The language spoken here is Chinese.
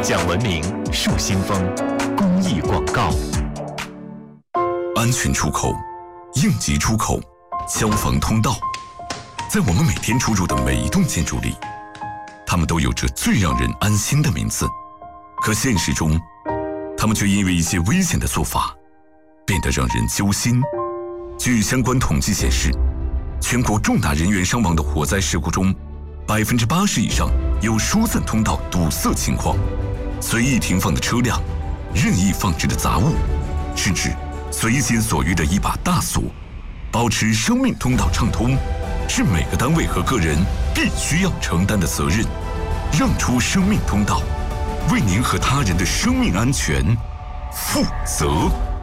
讲文明树新风公益广告。 安全出口、应急出口、消防通道，在我们每天出入的每一栋建筑里，它们都有着最让人安心的名字。可现实中，它们却因为一些危险的做法，变得让人揪心。据相关统计显示，全国重大人员伤亡的火灾事故中，80%以上有疏散通道堵塞情况，随意停放的车辆、任意放置的杂物，甚至随心所欲的一把大锁。保持生命通道畅通，是每个单位和个人必须要承担的责任。让出生命通道，为您和他人的生命安全负责。